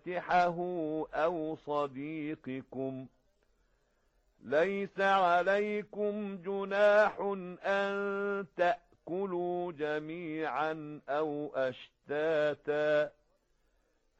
ناكحه أو صديقكم ليس عليكم جناح أن تأكلوا جميعا أو أشتاتا